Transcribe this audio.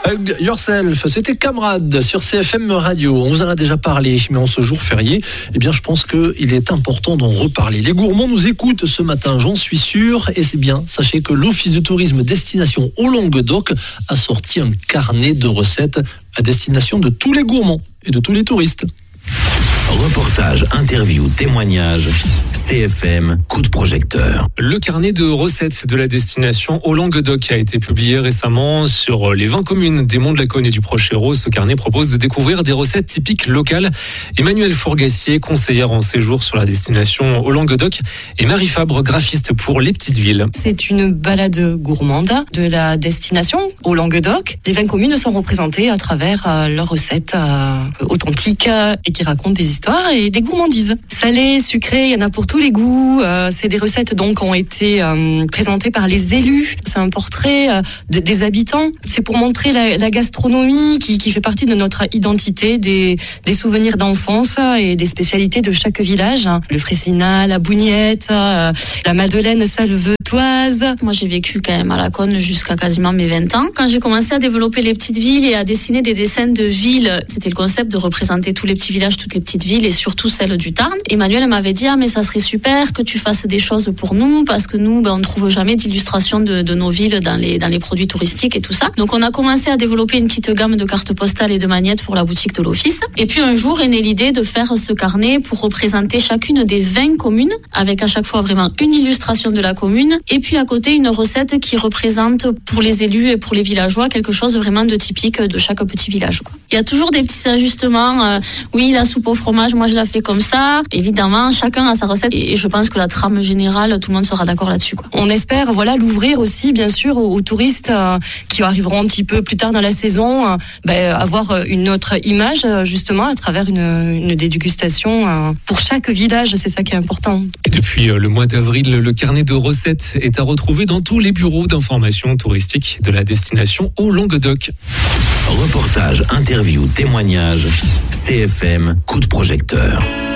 Hug Yourself, c'était Camarade sur CFM Radio. On vous en a déjà parlé, mais en ce jour férié, eh bien, je pense qu'il est important d'en reparler. Les gourmands nous écoutent ce matin, j'en suis sûr, et c'est bien. Sachez que l'Office de tourisme destination au Languedoc a sorti un carnet de recettes à destination de tous les gourmands et de tous les touristes. Reportage, interview, témoignage, CFM, coup de projecteur. Le carnet de recettes de la destination au Languedoc a été publié récemment sur les 20 communes des Monts de la Cône et du Proche-Hérault. Ce carnet propose de découvrir des recettes typiques locales. Emmanuelle Fourgassier, conseillère en séjour sur la destination au Languedoc, et Marie Fabre, graphiste pour Les Petites Villes. C'est une balade gourmande de la destination au Languedoc. Les 20 communes sont représentées à travers leurs recettes authentiques et qui racontent des histoires et des gourmandises. Salé, sucré, il y en a pour tous les goûts. C'est des recettes donc qui ont été présentées par les élus. C'est un portrait des habitants. C'est pour montrer la gastronomie qui fait partie de notre identité, des souvenirs d'enfance et des spécialités de chaque village. Le Fraissinet, la Bougnette, la Madeleine salvetoise. Moi, j'ai vécu quand même à la Cône jusqu'à quasiment mes 20 ans. Quand j'ai commencé à développer les petites villes et à dessiner des dessins de villes, c'était le concept de représenter tous les petits villages, toutes les petites villes et surtout celle du Tarn. Emmanuel m'avait dit, mais ça serait super que tu fasses des choses pour nous parce que nous, on ne trouve jamais d'illustration de nos villes dans les produits touristiques et tout ça. Donc, on a commencé à développer une petite gamme de cartes postales et de magnettes pour la boutique de l'office. Et puis, un jour est née l'idée de faire ce carnet pour représenter chacune des 20 communes avec à chaque fois vraiment une illustration de la commune et puis à côté une recette qui représente pour les élus et pour les villageois quelque chose vraiment de typique de chaque petit village, quoi. Il y a toujours des petits ajustements. Oui, la soupe au fromage, moi je la fais comme ça. Évidemment, chacun a sa recette et je pense que la trame générale, tout le monde sera d'accord là-dessus, quoi. On espère l'ouvrir aussi bien sûr aux touristes qui arriveront un petit peu plus tard dans la saison, avoir une autre image justement à travers une dégustation pour chaque village, c'est ça qui est important. Et depuis le mois d'avril, le carnet de recettes est à retrouver dans tous les bureaux d'information touristique de la destination au Languedoc. Reportage, interview, témoignage, CFM, coup de projecteur.